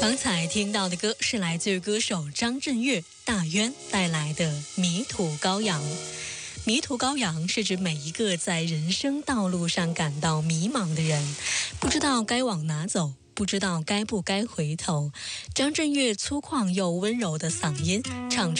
刚才听到的歌是来自于歌手张震岳大渊带来的《迷途羔羊》。迷途羔羊是指每一个在人生道路上感到迷茫的人，不知道该往哪走，不知道该不该回头。张震岳粗犷又温柔的嗓音唱出